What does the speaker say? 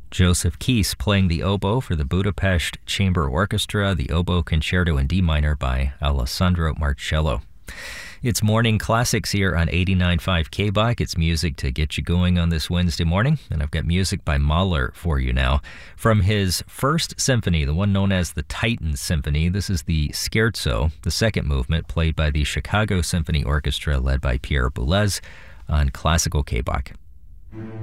Joseph Keys playing the oboe for the Budapest Chamber Orchestra, the Oboe Concerto in D minor by Alessandro Marcello. It's Morning Classics here on 89.5 KBOC. It's music to get you going on this Wednesday morning, and I've got music by Mahler for you now. From his first symphony, the one known as the Titan Symphony, this is the Scherzo, the second movement, played by the Chicago Symphony Orchestra led by Pierre Boulez on Classical KBOC.